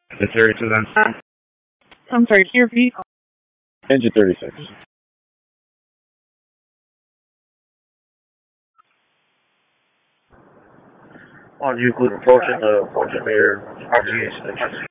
The 32 then. I'm sorry, can you repeat? Engine 36. On Euclid approaching the Fort Mayor RGA station.